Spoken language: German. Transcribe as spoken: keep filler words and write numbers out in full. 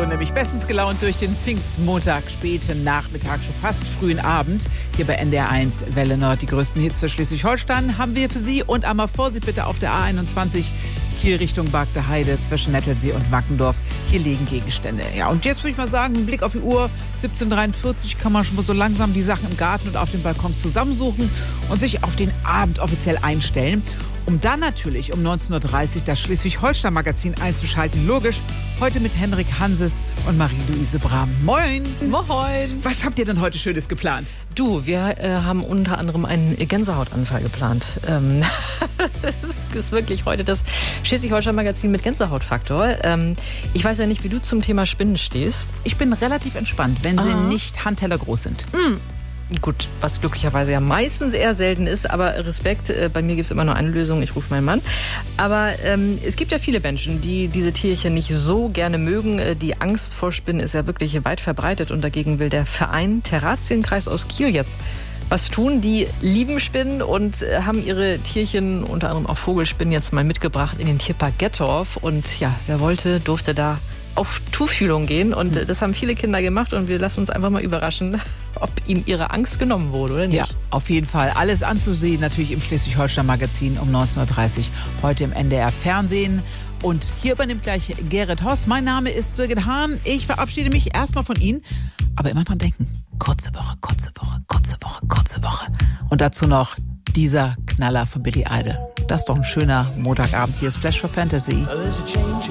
so nämlich bestens gelaunt durch den Pfingstmontag, späten Nachmittag, schon fast frühen Abend. Hier bei N D R eins Welle Nord, die größten Hits für Schleswig-Holstein haben wir für Sie. Und einmal Vorsicht bitte auf der A einundzwanzig, Kiel Richtung Bagde Heide, zwischen Nettelsee und Wackendorf. Hier liegen Gegenstände. Ja, und jetzt würde ich mal sagen, ein Blick auf die Uhr, siebzehn Uhr dreiundvierzig, kann man schon mal so langsam die Sachen im Garten und auf dem Balkon zusammensuchen und sich auf den Abend offiziell einstellen. Um dann natürlich um neunzehn Uhr dreißig das Schleswig-Holstein-Magazin einzuschalten. Logisch, heute mit Henrik Hanses und Marie-Louise Brahm. Moin! Moin! Was habt ihr denn heute Schönes geplant? Du, wir äh, haben unter anderem einen Gänsehautanfall geplant. Ähm, das ist, ist wirklich heute das Schleswig-Holstein-Magazin mit Gänsehautfaktor. Ähm, ich weiß ja nicht, wie du zum Thema Spinnen stehst. Ich bin relativ entspannt, wenn sie Aha. nicht handtellergroß sind. Mm. Gut, was glücklicherweise ja meistens eher selten ist, aber Respekt, äh, bei mir gibt es immer nur eine Lösung, ich rufe meinen Mann. Aber ähm, es gibt ja viele Menschen, die diese Tierchen nicht so gerne mögen. Äh, die Angst vor Spinnen ist ja wirklich weit verbreitet und dagegen will der Verein Terratienkreis aus Kiel jetzt was tun. Die lieben Spinnen und äh, haben ihre Tierchen, unter anderem auch Vogelspinnen, jetzt mal mitgebracht in den Tierpark Gettorf. Und ja, wer wollte, durfte da auf Tuchfühlung gehen und äh, das haben viele Kinder gemacht und wir lassen uns einfach mal überraschen, ob ihnen ihre Angst genommen wurde oder nicht. Ja, auf jeden Fall. Alles anzusehen natürlich im Schleswig-Holstein-Magazin um neunzehn Uhr dreißig, heute im N D R Fernsehen. Und hier übernimmt gleich Gerrit Hoss. Mein Name ist Birgit Hahn. Ich verabschiede mich erstmal von Ihnen, aber immer dran denken. Kurze Woche, kurze Woche, kurze Woche, kurze Woche. Und dazu noch dieser Knaller von Billy Idol. Das ist doch ein schöner Montagabend. Hier ist Flash for Fantasy.